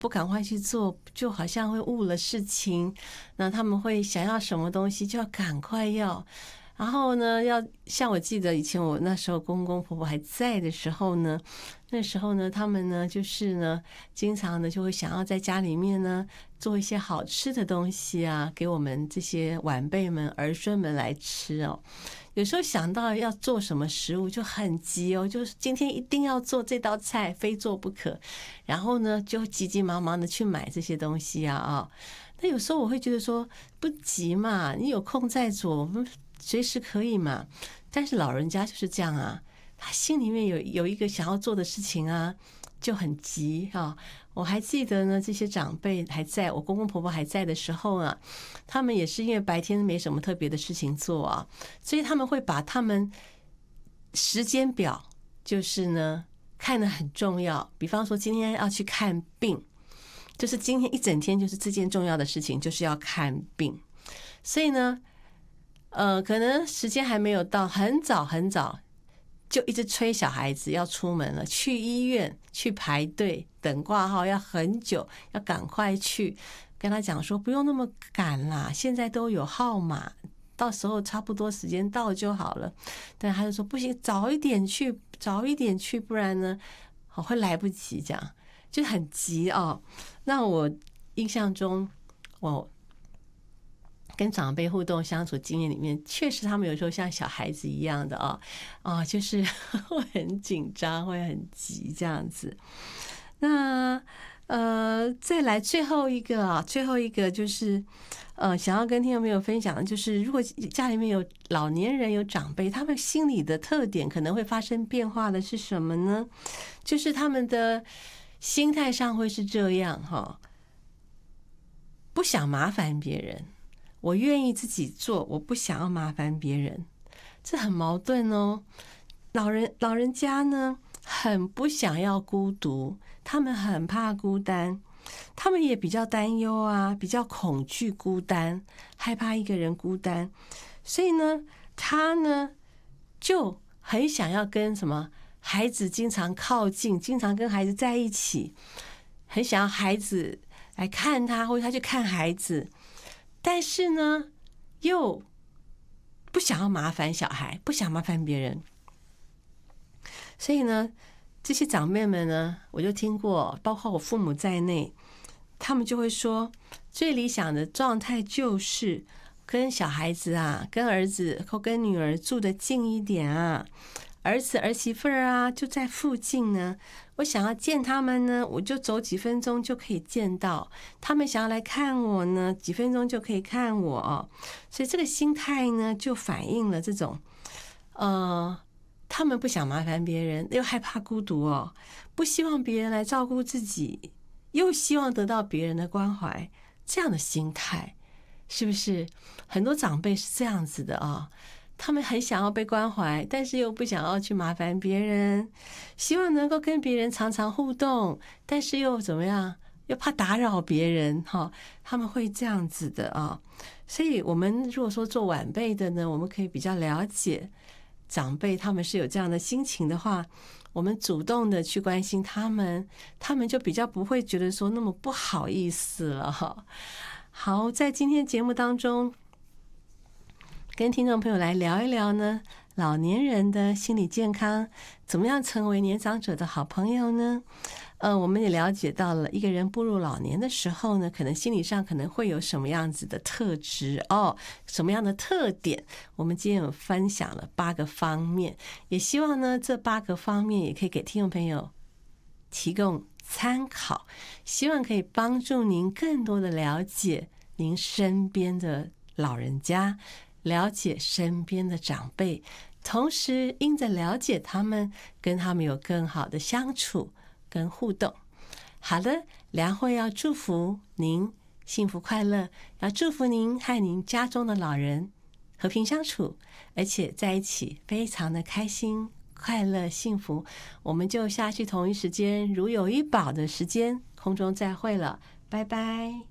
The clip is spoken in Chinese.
不赶快去做，就好像会误了事情。那他们会想要什么东西就要赶快要，然后呢，要像我记得以前我那时候公公婆婆还在的时候呢，那时候呢，他们呢就是呢，经常呢就会想要在家里面呢做一些好吃的东西啊，给我们这些晚辈们、儿孙们来吃哦。有时候想到要做什么食物就很急哦，就是今天一定要做这道菜，非做不可。然后呢，就急急忙忙的去买这些东西啊。那有时候我会觉得说不急嘛，你有空再做，我们随时可以嘛。但是老人家就是这样啊，他心里面有一个想要做的事情啊，就很急啊。我还记得呢，这些长辈还在，我公公婆婆还在的时候啊，他们也是因为白天没什么特别的事情做啊，所以他们会把他们时间表就是呢看得很重要。比方说今天要去看病，就是今天一整天就是这件重要的事情，就是要看病。所以呢，可能时间还没有到，很早很早就一直催小孩子要出门了，去医院去排队等挂号要很久，要赶快去跟他讲说不用那么赶啦，现在都有号码，到时候差不多时间到就好了。但他就说不行，早一点去，早一点去，不然呢会来不及，这样就很急哦。那我印象中，我跟长辈互动相处经验里面，确实他们有时候像小孩子一样的就是会很紧张，会很急这样子。那再来最后一个就是想要跟听众朋友分享的就是，如果家里面有老年人有长辈，他们心理的特点可能会发生变化的是什么呢？就是他们的心态上会是这样不想麻烦别人，我愿意自己做，我不想要麻烦别人，这很矛盾哦。老人家呢，很不想要孤独，他们很怕孤单，他们也比较担忧啊，比较恐惧孤单，害怕一个人孤单，所以呢，他呢就很想要跟孩子经常靠近，经常跟孩子在一起，很想要孩子来看他，或者他去看孩子。但是呢，又不想要麻烦小孩，不想麻烦别人，所以呢，这些长辈们呢，我就听过，包括我父母在内，他们就会说，最理想的状态就是跟小孩子啊，跟儿子或跟女儿住得近一点啊，儿子儿媳妇啊就在附近呢，我想要见他们呢，我就走几分钟就可以见到，他们想要来看我呢，几分钟就可以看我所以这个心态呢，就反映了这种他们不想麻烦别人，又害怕孤独不希望别人来照顾自己，又希望得到别人的关怀，这样的心态是不是很多长辈是这样子的他们很想要被关怀，但是又不想要去麻烦别人，希望能够跟别人常常互动，但是又怎么样，又怕打扰别人他们会这样子的所以我们如果说做晚辈的呢，我们可以比较了解长辈他们是有这样的心情的话，我们主动的去关心他们，他们就比较不会觉得说那么不好意思了好，在今天节目当中跟听众朋友来聊一聊呢，老年人的心理健康，怎么样成为年长者的好朋友呢？我们也了解到了一个人步入老年的时候呢，可能心理上可能会有什么样子的特质什么样的特点。我们今天有分享了8个方面，也希望呢这8个方面也可以给听众朋友提供参考，希望可以帮助您更多的了解您身边的老人家，了解身边的长辈，同时因着了解他们，跟他们有更好的相处跟互动。好的，良慧要祝福您幸福快乐，要祝福您和您家中的老人和平相处，而且在一起非常的开心快乐幸福。我们就下去同一时间如有一宝的时间空中再会了，拜拜。